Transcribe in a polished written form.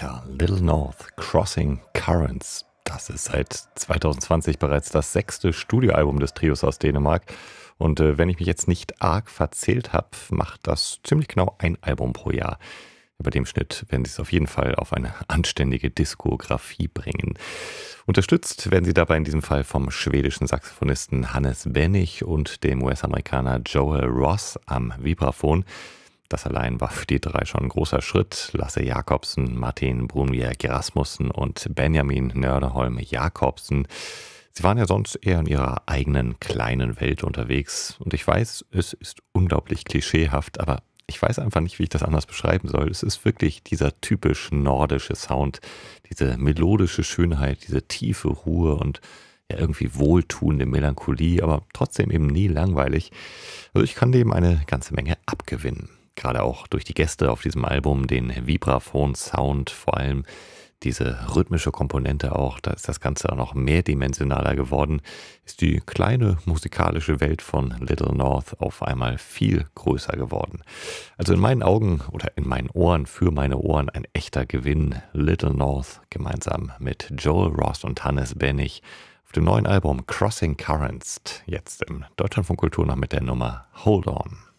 Tja, Little North, Crossing Currents. Das ist seit 2020 bereits das 6. Studioalbum des Trios aus Dänemark. Und wenn ich mich jetzt nicht arg verzählt habe, macht das ziemlich genau ein Album pro Jahr. Über dem Schnitt werden sie es auf jeden Fall auf eine anständige Diskografie bringen. Unterstützt werden sie dabei in diesem Fall vom schwedischen Saxophonisten Hannes Bennig und dem US-Amerikaner Joel Ross am Vibraphon. Das allein war für die drei schon ein großer Schritt. Lasse Jacobsen, Martin Brunbjerg Rasmussen und Benjamin Nördeholm Jakobsen. Sie waren ja sonst eher in ihrer eigenen kleinen Welt unterwegs. Und ich weiß, es ist unglaublich klischeehaft, aber ich weiß einfach nicht, wie ich das anders beschreiben soll. Es ist wirklich dieser typisch nordische Sound, diese melodische Schönheit, diese tiefe Ruhe und ja irgendwie wohltuende Melancholie, aber trotzdem eben nie langweilig. Also ich kann dem eine ganze Menge abgewinnen. Gerade auch durch die Gäste auf diesem Album, den Vibraphon-Sound, vor allem diese rhythmische Komponente auch, da ist das Ganze auch noch mehrdimensionaler geworden, ist die kleine musikalische Welt von Little North auf einmal viel größer geworden. Also in meinen Augen oder in meinen Ohren, für meine Ohren ein echter Gewinn. Little North gemeinsam mit Joel Ross und Hannes Bennig auf dem neuen Album Crossing Currents, jetzt im Deutschlandfunk Kultur noch mit der Nummer Hold On.